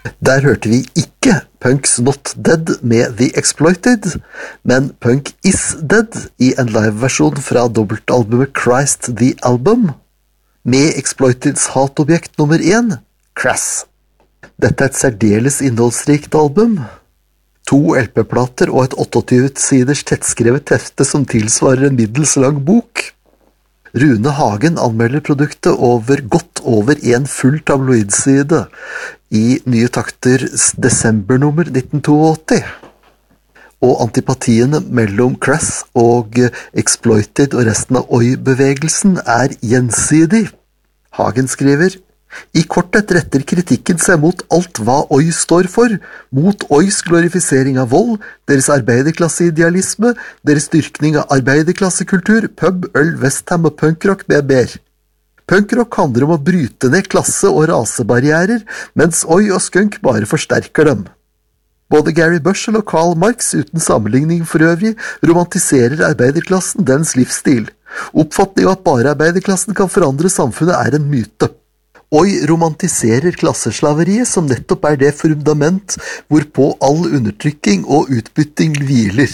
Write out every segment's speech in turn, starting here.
Der hørte vi ikke Punk's Not Dead med The Exploited, men Punk Is Dead i en liveversjon fra dobbeltalbumet Christ the Album, med Exploiteds hatobjekt nummer 1, Crass. Dette er et særdeles innholdsrikt album. 2 LP-plater og et 28-siders tettskrevet hefte som tilsvarer en middels lang bok. Rune Hagen anmelder produktet godt over en full tabloidside i Nye Takter desembernummer 1982. Og antipatiene mellom Crass og Exploited og resten av Oi-bevegelsen er gjensidig. Hagen skriver: I korthet retter kritikken seg mot alt hva Oi står for, mot Ois glorifisering av vold, deres arbeiderklasseidealisme, deres dyrkning av arbeiderklassekultur, pub, øl, Westham og punkrock med mer. Punkrock handler om å bryte ned klasse- og rasebarrierer, mens Oi og skunk bare forsterker dem. Både Gary Bushell og Karl Marx, uten sammenligning for øvrig, romantiserer arbeiderklassen, dens livsstil. Oppfatning av at bare arbeiderklassen kan forandre samfunnet er en myte. Oi romantiserer klasseslaveriet som nettopp er det fundament hvorpå all undertrykking og utbytting hviler.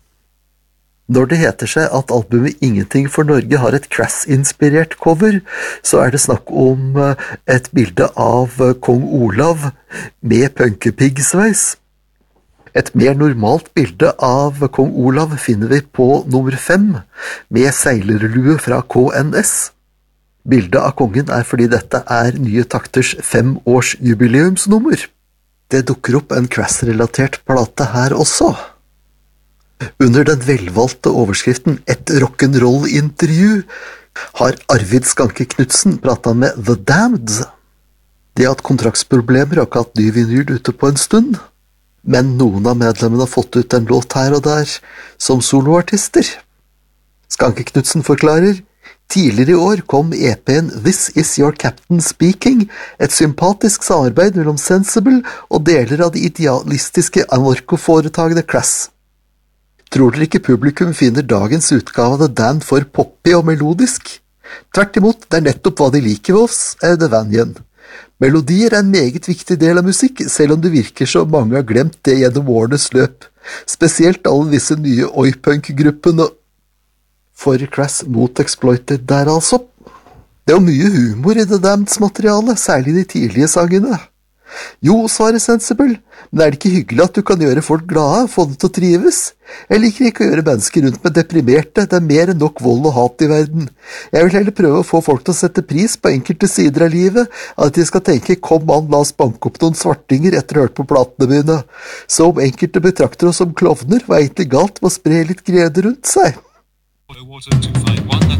Når det heter seg at albumet Ingenting for Norge har et Crass-inspirert cover, så er det snakk om et bilde av kong Olav med punkepiggsveis. Et mer normalt bilde av kong Olav finner vi på nummer 5, med seilerlue fra KNS. Bildet av kongen er fordi dette er Nye Takters 5-års jubileumsnummer. Det dukker opp en Crass-relatert plate her også. Under den velvalgte overskriften «Et rock'n'roll-intervju» har Arvid Skanke Knudsen pratet med The Damned. De har hatt kontraktsproblemer og ikke hatt ny vinyl ute på en stund, men noen av medlemmene har fått ut en låt her og der som soloartister. Skanke Knudsen forklarer: Tidligere i år kom EP-en This Is Your Captain Speaking, et sympatisk samarbeid mellom Sensible og deler av det idealistiske anarko-foretagende Crass. Tror dere ikke publikum finner dagens utgave av The Damned for poppy og melodisk? Tvert imot, det er nettopp hva de liker ved oss, er The Vanyan. Melodier er en meget viktig del av musikk, selv om det virker som mange har glemt det gjennom årenes løp. Spesielt alle disse nye oi-punk-gruppene. For Crass mot Exploited der altså. Det er jo mye humor i The Damneds materiale, særlig de tidlige sangene. Jo, svarer Sensible, men er det ikke hyggelig at du kan gjøre folk glade, få dem til å trives? Jeg liker ikke å gjøre mennesker rundt med deprimerte, det er mer enn nok vold og hat i verden. Jeg vil heller prøve å få folk til å sette pris på enkelte sider av livet, at de skal tenke, kom an, la oss banke opp noen svartinger etter å ha hørt på platene mine. Så om enkelte betrakter oss som klovner, var egentlig galt med å spre litt glede rundt seg.